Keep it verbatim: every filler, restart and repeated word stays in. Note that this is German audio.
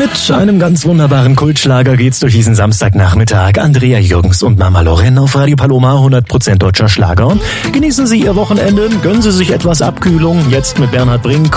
Mit einem ganz wunderbaren Kultschlager geht's durch diesen Samstagnachmittag. Andrea Jürgens und Mama Loren auf Radio Paloma, hundert Prozent deutscher Schlager. Genießen Sie Ihr Wochenende, gönnen Sie sich etwas Abkühlung, jetzt mit Bernhard Brink.